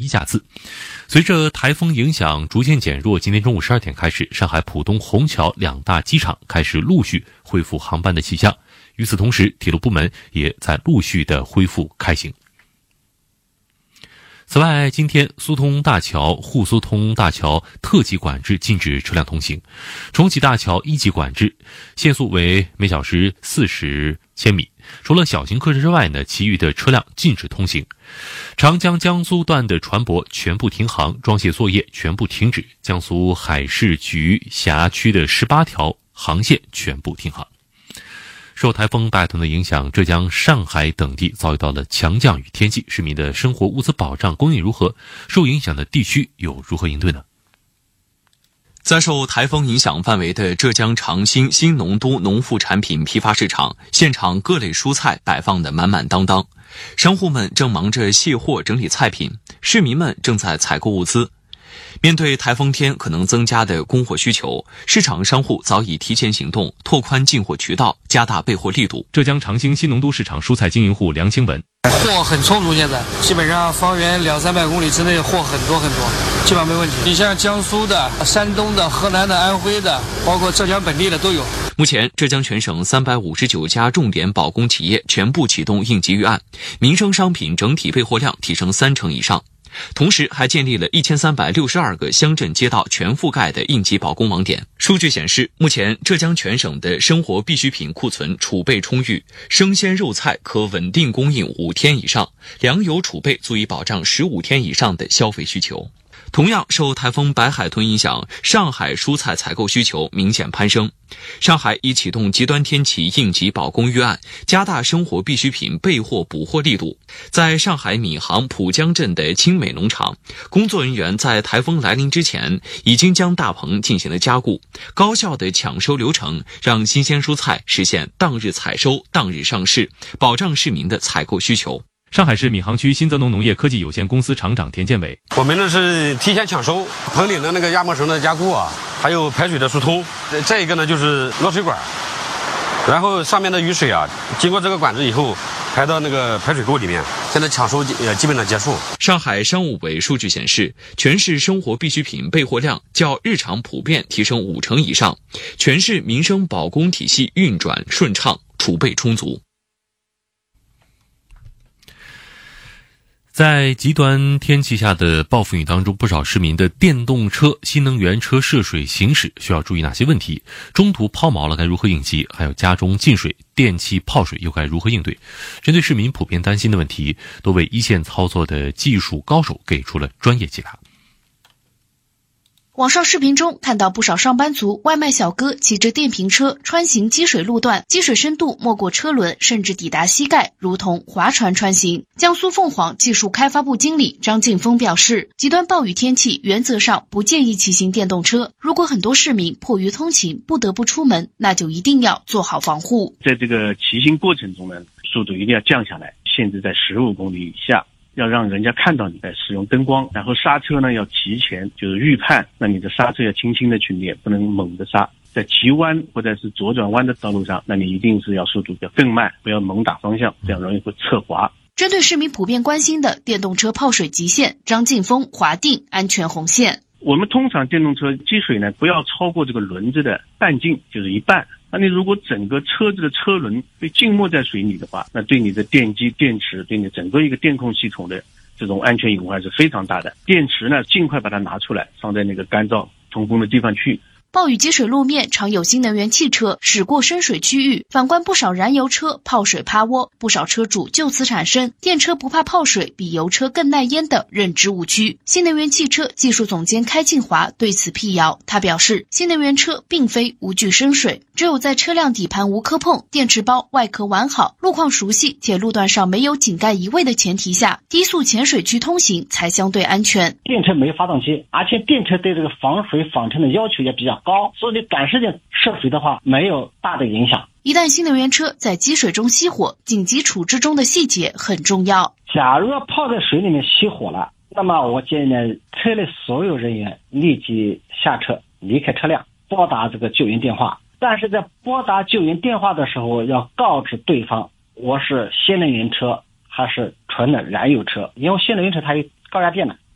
架次。随着台风影响逐渐减弱，今天中午12点开始，上海浦东、虹桥两大机场开始陆续恢复航班的气象。与此同时，铁路部门也在陆续的恢复开行。此外，今天苏通大桥、沪苏通大桥特级管制，禁止车辆通行；重启大桥1级管制，限速为每小时40千米。除了小型客车之外呢，其余的车辆禁止通行。长江江苏段的船舶全部停航，装卸作业全部停止。江苏海事局辖区的18条航线全部停航。受台风大腾的影响，浙江、上海等地遭遇到了强降雨天气，市民的生活物资保障供应如何？受影响的地区又如何应对呢？ 在受台风影响范围的浙江长兴新农都农副产品批发市场，现场各类蔬菜摆放得满满当当，商户们正忙着卸货整理菜品，市民们正在采购物资。面对台风天可能增加的供货需求，市场商户早已提前行动，拓宽进货渠道，加大备货力度。 浙江长兴新农都市场蔬菜经营户梁清文： 货很充足，现在基本上方圆200-300公里之内货很多，基本上没问题。你像江苏的、山东的、河南的、安徽的，包括浙江本地的都有。 目前，浙江全省359家重点保供企业全部启动应急预案，民生商品整体备货量提升30%以上。同时还建立了1362个乡镇街道全覆盖的应急保供网点。数据显示，目前浙江全省的生活必需品库存储备充裕，生鲜肉菜可稳定供应5天以上，粮油储备足以保障15天以上的消费需求。同样受台风白海豚影响，上海蔬菜采购需求明显攀升。上海已启动极端天气应急保供预案，加大生活必需品备货补货力度。在上海闵行浦江镇的青美农场，工作人员在台风来临之前已经将大棚进行了加固，高效的抢收流程让新鲜蔬菜实现当日采收、当日上市，保障市民的采购需求。 上海市闵行区新泽农农业科技有限公司厂长田建伟： 我们呢是提前抢收棚顶的那个压膜绳的加固啊，还有排水的疏通。再一个呢就是落水管，然后上面的雨水啊，经过这个管子以后排到那个排水沟里面。现在抢收基本上结束。 上海商务委数据显示，全市生活必需品备货量较日常普遍提升50%以上，全市民生保供体系运转顺畅，储备充足。 在极端天气下的暴风雨当中，不少市民的电动车、新能源车涉水行驶需要注意哪些问题？中途抛锚了该如何应急？还有家中进水、电器泡水又该如何应对？针对市民普遍担心的问题，多位一线操作的技术高手给出了专业解答。 网上视频中看到不少上班族、外卖小哥骑着电瓶车穿行积水路段，积水深度没过车轮，甚至抵达膝盖，如同划船穿行。江苏凤凰技术开发部经理张劲峰表示，极端暴雨天气原则上不建议骑行电动车，如果很多市民迫于通勤不得不出门，那就一定要做好防护。 在这个骑行过程中呢，速度一定要降下来，限制在15公里以下。要让人家看到你在使用灯光，然后刹车呢要提前，就是预判，那你的刹车要轻轻的去捏，不能猛的刹。在急弯或者是左转弯的道路上，那你一定是要速度要更慢，不要猛打方向，这样容易会侧滑。 针对市民普遍关心的电动车泡水极限，张劲峰划定安全红线。 我们通常电动车积水呢，不要超过这个轮子的半径，就是一半。那你如果整个车子的车轮被浸没在水里的话，那对你的电机、电池，对你整个一个电控系统的这种安全隐患是非常大的。电池呢，尽快把它拿出来，放在那个干燥通风的地方去。 暴雨积水路面常有新能源汽车驶过深水区域，反观不少燃油车泡水趴窝，不少车主就此产生电车不怕泡水比油车更耐淹的认知误区。新能源汽车技术总监开庆华对此辟谣，他表示，新能源车并非无惧深水，只有在车辆底盘无磕碰、电池包外壳完好、路况熟悉且路段上没有井盖移位的前提下，低速浅水区通行才相对安全。 电车没发动机，而且电车对这个防水防尘的要求也比较高，所以短时间涉水的话没有大的影响。 一旦新能源车在积水中熄火，紧急处置中的细节很重要。 假如要泡在水里面熄火了，那么我建议呢，车内所有人员立即下车离开车辆，拨打这个救援电话。但是在拨打救援电话的时候，要告知对方我是新能源车还是纯的燃油车，因为新能源车它有高压电的。